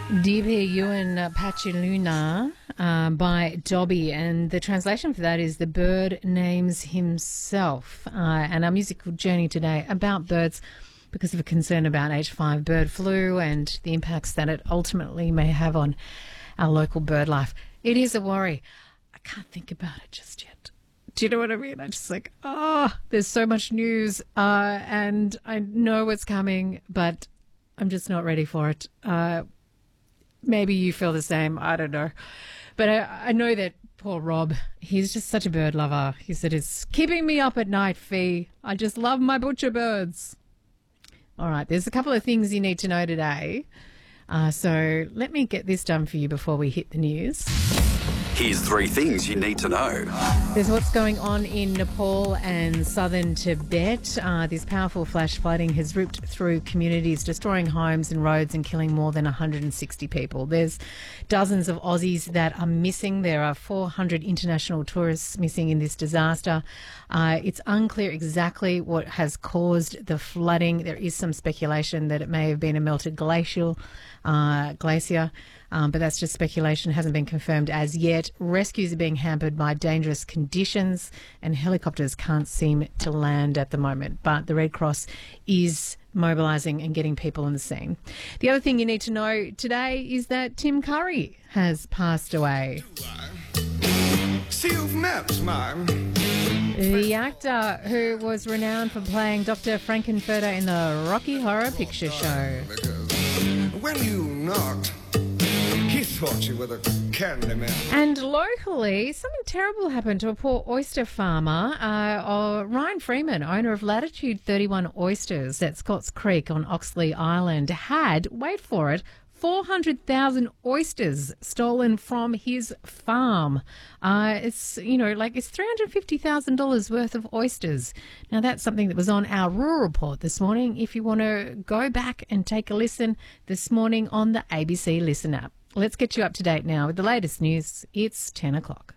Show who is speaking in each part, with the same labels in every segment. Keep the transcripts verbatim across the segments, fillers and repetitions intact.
Speaker 1: D P Ewan Pachiluna uh, by Dobby, and the translation for that is The Bird Names Himself. Uh, and our musical journey today about birds because of a concern about H five bird flu and the impacts that it ultimately may have on our local bird life. It is a worry. I can't think about it just yet. Do you know what I mean? I just like, oh, there's so much news uh, and I know what's coming, but I'm just not ready for it. Uh, maybe you feel the same. I don't know. But I, I know that poor Rob, he's just such a bird lover. He said, it's keeping me up at night, Fee. I just love my butcher birds. All right, there's a couple of things you need to know today. Uh, so let me get this done for you before we hit the news.
Speaker 2: Here's three things you need to know.
Speaker 1: There's what's going on in Nepal and southern Tibet. Uh, this powerful flash flooding has ripped through communities, destroying homes and roads and killing more than one hundred sixty people. There's dozens of Aussies that are missing. There are four hundred international tourists missing in this disaster. Uh, it's unclear exactly what has caused the flooding. There is some speculation that it may have been a melted glacial uh, glacier. Um, but that's just speculation, hasn't been confirmed as yet. Rescues are being hampered by dangerous conditions and helicopters can't seem to land at the moment. But the Red Cross is mobilising and getting people on the scene. The other thing you need to know today is that Tim Curry has passed away. The actor who was renowned for playing Doctor Frankenfurter in the Rocky Horror Picture Show.
Speaker 3: When you knocked, he thought you were the candy man.
Speaker 1: And locally, something terrible happened to a poor oyster farmer. Uh, uh, Ryan Freeman, owner of Latitude thirty-one Oysters at Scotts Creek on Oxley Island, had, wait for it, four hundred thousand oysters stolen from his farm. Uh, it's, you know, like it's three hundred fifty thousand dollars worth of oysters. Now, that's something that was on our Rural Report this morning. If you want to go back and take a listen this morning on the A B C Listen app. Let's get you up to date now with the latest news. It's ten o'clock.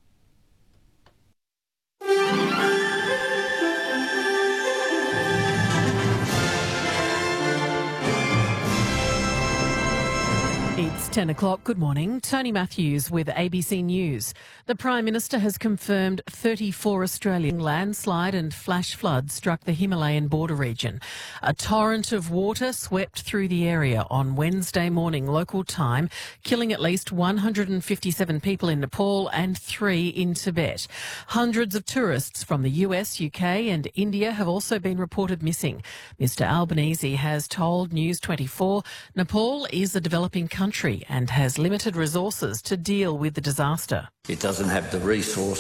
Speaker 4: It's ten o'clock. Good morning. Tony Matthews with A B C News. The Prime Minister has confirmed thirty-four Australian landslide and flash floods struck the Himalayan border region. A torrent of water swept through the area on Wednesday morning local time, killing at least one hundred fifty-seven people in Nepal and three in Tibet. Hundreds of tourists from the U S, U K and India have also been reported missing. Mister Albanese has told News twenty-four Nepal is a developing country and has limited resources to deal with the disaster.
Speaker 5: It doesn't have the resources